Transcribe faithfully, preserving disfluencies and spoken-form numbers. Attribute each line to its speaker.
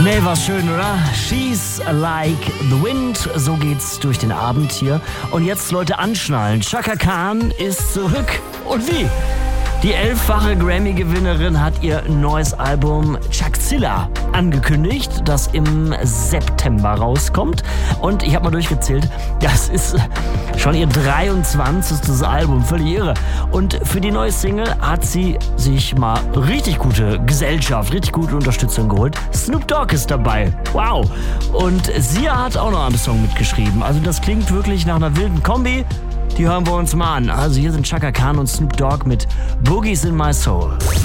Speaker 1: Nee, war schön, oder? She's like the wind. So geht's durch den Abend hier. Und jetzt, Leute, anschnallen. Chaka Khan ist zurück. Und wie? Die elffache Grammy-Gewinnerin hat ihr neues Album Chakzilla angekündigt, das im September rauskommt. Und ich habe mal durchgezählt, das ist schon ihr dreiundzwanzigstes Album, völlig irre. Und für die neue Single hat sie sich mal richtig gute Gesellschaft, richtig gute Unterstützung geholt. Snoop Dogg ist dabei, wow. Und Sia hat auch noch einen Song mitgeschrieben. Also das klingt wirklich nach einer wilden Kombi. Die hören wir uns mal an. Also hier sind Chaka Khan und Snoop Dogg mit Boogies in My Soul.